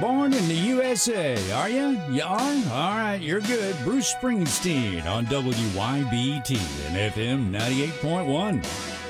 Born in the USA, are you? You are? All right, you're good. Bruce Springsteen on WYBT and FM 98.1.